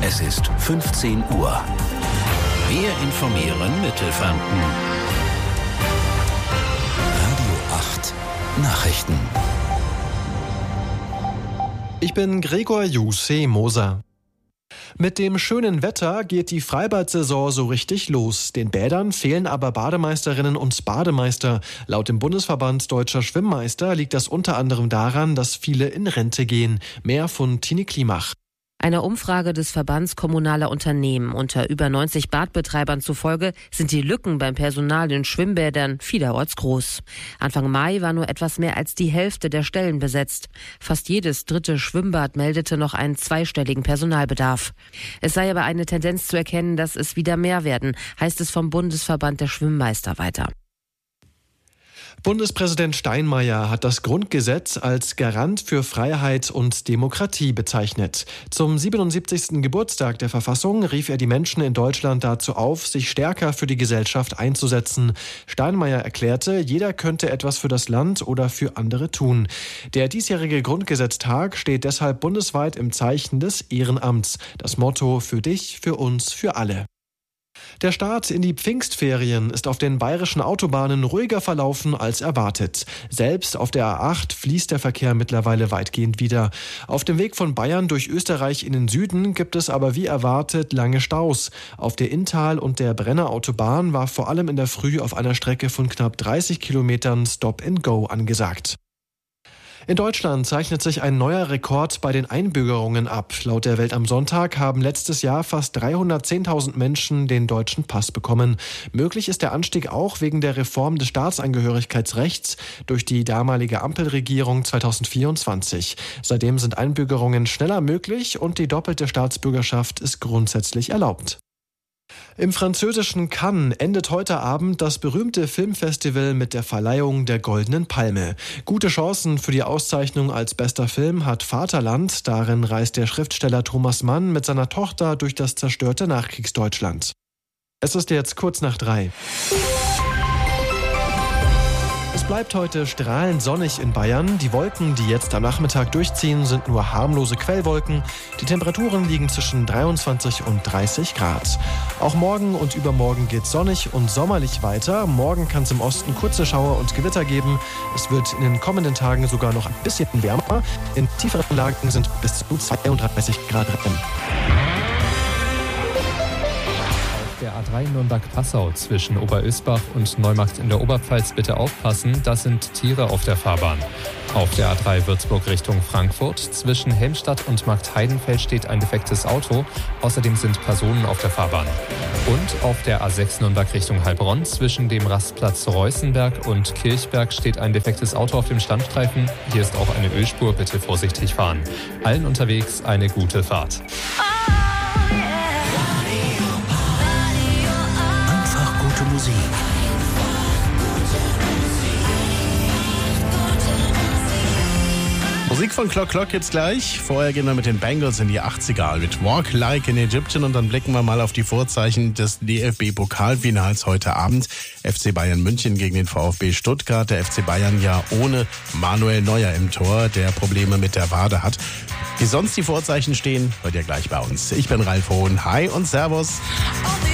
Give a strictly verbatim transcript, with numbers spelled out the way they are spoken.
Es ist fünfzehn Uhr. Wir informieren Mittelfranken. Radio acht Nachrichten. Ich bin Gregor Jussi-Moser. Mit dem schönen Wetter geht die Freibad-Saison so richtig los. Den Bädern fehlen aber Bademeisterinnen und Bademeister. Laut dem Bundesverband Deutscher Schwimmmeister liegt das unter anderem daran, dass viele in Rente gehen. Mehr von Tine Klimach. Einer Umfrage des Verbands kommunaler Unternehmen unter über neunzig Badbetreibern zufolge sind die Lücken beim Personal in Schwimmbädern vielerorts groß. Anfang Mai war nur etwas mehr als die Hälfte der Stellen besetzt. Fast jedes dritte Schwimmbad meldete noch einen zweistelligen Personalbedarf. Es sei aber eine Tendenz zu erkennen, dass es wieder mehr werden, heißt es vom Bundesverband der Schwimmmeister weiter. Bundespräsident Steinmeier hat das Grundgesetz als Garant für Freiheit und Demokratie bezeichnet. Zum siebenundsiebzigsten Geburtstag der Verfassung rief er die Menschen in Deutschland dazu auf, sich stärker für die Gesellschaft einzusetzen. Steinmeier erklärte, jeder könnte etwas für das Land oder für andere tun. Der diesjährige Grundgesetztag steht deshalb bundesweit im Zeichen des Ehrenamts. Das Motto: für dich, für uns, für alle. Der Start in die Pfingstferien ist auf den bayerischen Autobahnen ruhiger verlaufen als erwartet. Selbst auf der A acht fließt der Verkehr mittlerweile weitgehend wieder. Auf dem Weg von Bayern durch Österreich in den Süden gibt es aber wie erwartet lange Staus. Auf der Inntal- und der Brennerautobahn war vor allem in der Früh auf einer Strecke von knapp dreißig Kilometern Stop-and-Go angesagt. In Deutschland zeichnet sich ein neuer Rekord bei den Einbürgerungen ab. Laut der Welt am Sonntag haben letztes Jahr fast dreihundertzehntausend Menschen den deutschen Pass bekommen. Möglich ist der Anstieg auch wegen der Reform des Staatsangehörigkeitsrechts durch die damalige Ampelregierung zweitausendvierundzwanzig. Seitdem sind Einbürgerungen schneller möglich und die doppelte Staatsbürgerschaft ist grundsätzlich erlaubt. Im französischen Cannes endet heute Abend das berühmte Filmfestival mit der Verleihung der Goldenen Palme. Gute Chancen für die Auszeichnung als bester Film hat Vaterland. Darin reist der Schriftsteller Thomas Mann mit seiner Tochter durch das zerstörte Nachkriegsdeutschland. Es ist jetzt kurz nach drei. Es bleibt heute strahlend sonnig in Bayern. Die Wolken, die jetzt am Nachmittag durchziehen, sind nur harmlose Quellwolken. Die Temperaturen liegen zwischen dreiundzwanzig und dreißig Grad. Auch morgen und übermorgen geht sonnig und sommerlich weiter. Morgen kann es im Osten kurze Schauer und Gewitter geben. Es wird in den kommenden Tagen sogar noch ein bisschen wärmer. In tieferen Lagen sind bis zu zweiunddreißig Grad drin. Der A drei Nürnberg-Passau zwischen Oberösbach und Neumarkt in der Oberpfalz bitte aufpassen, das sind Tiere auf der Fahrbahn. Auf der A drei Würzburg Richtung Frankfurt zwischen Helmstadt und Marktheidenfeld steht ein defektes Auto. Außerdem sind Personen auf der Fahrbahn. Und auf der A sechs Nürnberg Richtung Heilbronn zwischen dem Rastplatz Reußenberg und Kirchberg steht ein defektes Auto auf dem Standstreifen. Hier ist auch eine Ölspur, bitte vorsichtig fahren. Allen unterwegs eine gute Fahrt. Musik. Musik von Clock Clock jetzt gleich. Vorher gehen wir mit den Bengals in die achtziger mit Walk Like in Egyptian und dann blicken wir mal auf die Vorzeichen des D F B-Pokalfinals heute Abend. F C Bayern München gegen den VfB Stuttgart. Der F C Bayern ja ohne Manuel Neuer im Tor, der Probleme mit der Wade hat. Wie sonst die Vorzeichen stehen, hört ihr gleich bei uns. Ich bin Ralf Hohn. Hi und Servus.